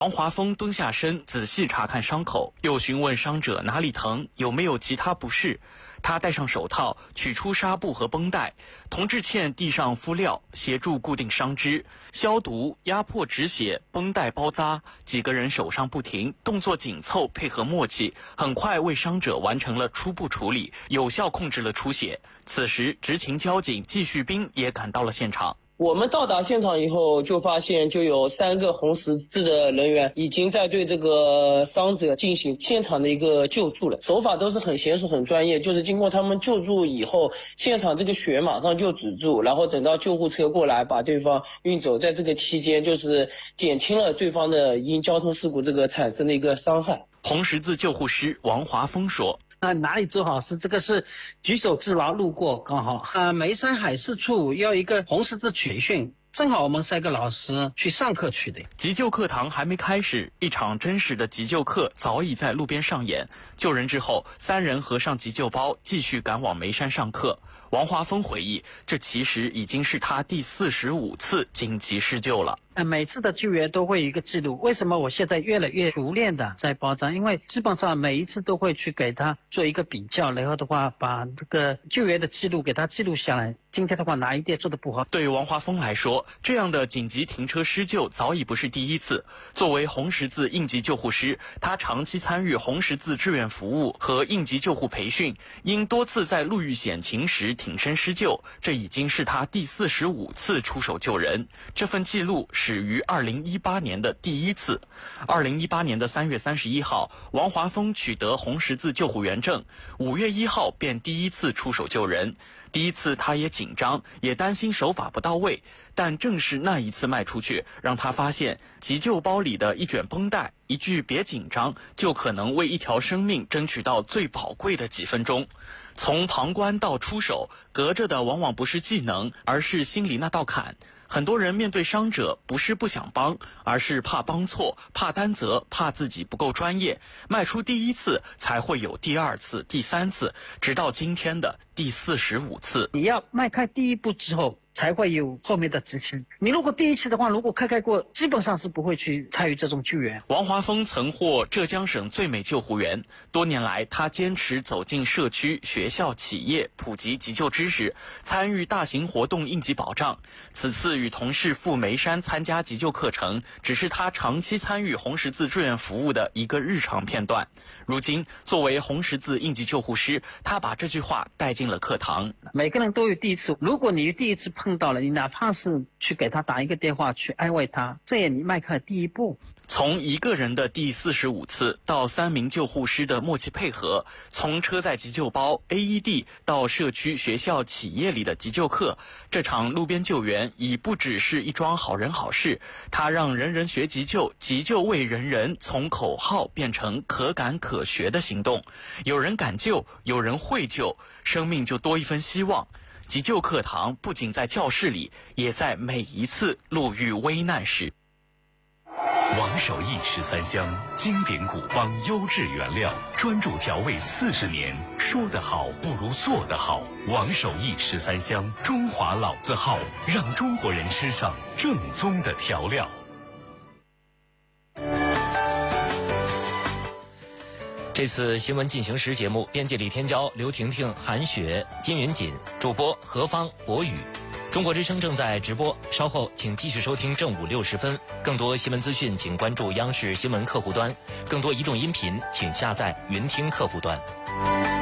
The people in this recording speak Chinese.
王华峰蹲下身，仔细查看伤口，又询问伤者哪里疼，有没有其他不适。他戴上手套，取出纱布和绷带。童志倩递上敷料，协助固定伤肢、消毒、压迫止血、绷带包扎。几个人手上不停，动作紧凑，配合默契，很快为伤者完成了初步处理，有效控制了出血。此时，执勤交警季旭斌也赶到了现场。 我们到达现场以后，就发现就有3个红十字的人员已经在对这个伤者进行现场的一个救助了，手法都是很娴熟、很专业。就是经过他们救助以后，现场这个血马上就止住，然后等到救护车过来把对方运走，在这个期间就是减轻了对方的因交通事故这个产生的一个伤害。 红十字救护师王华峰说。 哪里做好事？这个是举手之劳，路过刚好。眉山海事处要一个红十字培训，正好我们3个老师去上课去的。 急救课堂还没开始，一场真实的急救课早已在路边上演。救人之后，3人合上急救包，继续赶往眉山上课。王华峰回忆，这其实已经是他第45次紧急施救了。 每次的救援都会有一个记录，为什么我现在越来越熟练的在包扎？因为基本上每一次都会去给他做一个比较，然后的话把这个救援的记录给他记录下来。今天的话哪一点做得不好？ 对王华峰来说，这样的紧急停车施救早已不是第一次。作为红十字应急救护师，他长期参与红十字志愿服务和应急救护培训，因多次在路遇险情时挺身施救，这已经是他第45次出手救人。这份记录始于2018年的第一次。2018年的3月31号，王华峰取得红十字救护员证，5月1号便第一次出手救人。第一次他也紧张，也担心手法不到位，但正是那一次迈出去，让他发现急救包里的一卷绷带，一句别紧张，就可能为一条生命争取到最宝贵的几分钟。从旁观到出手，隔着的往往不是技能，而是心里那道坎。很多人面对伤者，不是不想帮，而是怕帮错，怕担责，怕自己不够专业。迈出第一次，才会有第2次、第3次，直到今天的第45次。 你要迈开第一步之后，才会有后面的执勤。你如果第一次的话，如果开过，基本上是不会去参与这种救援。 王华峰曾获浙江省最美救护员，多年来他坚持走进社区、学校、企业，普及急救知识，参与大型活动应急保障。此次与同事赴眉山参加急救课程，只是他长期参与红十字志愿服务的一个日常片段。如今作为红十字应急救护师，他把这句话带进了课堂。 每个人都有第一次，如果你第一次碰到了，你哪怕是去给他打一个电话去安慰他，这也你迈开了第一步。 从一个人的第45次到3名救护师的默契配合，从车载急救包 AED 到社区、学校、企业里的急救课，这场路边救援已不只是一桩好人好事，它让人人学急救，急救为人人从口号变成可感可学的行动。有人敢救，有人会救，生命就多一分希望。急救课堂不仅在教室里，也在每一次路遇危难时。 王守义13香，经典古方，优质原料，专注调味40年。说得好不如做得好。王守义13香，中华老字号，让中国人吃上正宗的调料。 这次新闻进行时节目，编辑李天骄、刘婷婷、韩雪、金云锦，主播何方、博宇。中国之声正在直播，稍后请继续收听正午60分。更多新闻资讯，请关注央视新闻客户端；更多移动音频，请下载云听客户端。